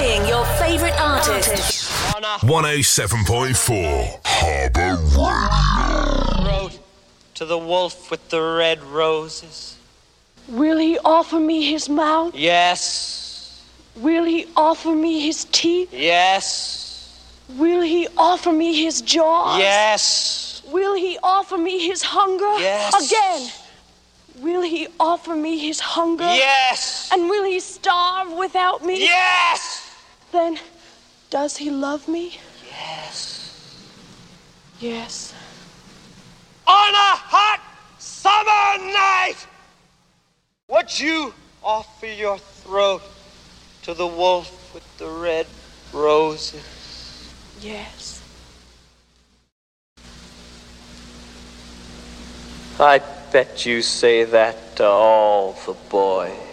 Playing your favourite artist. 107.4 Harbour Radio. Road to the wolf with the red roses. Will he offer me his mouth? Yes. Will he offer me his teeth? Yes. Will he offer me his jaws? Yes. Will he offer me his hunger? Yes. Again. Will he offer me his hunger? Yes. And will he starve without me? Yes. Then, does he love me? Yes. Yes. On a hot summer night, would you offer your throat to the wolf with the red roses? Yes. I bet you say that to all the boys.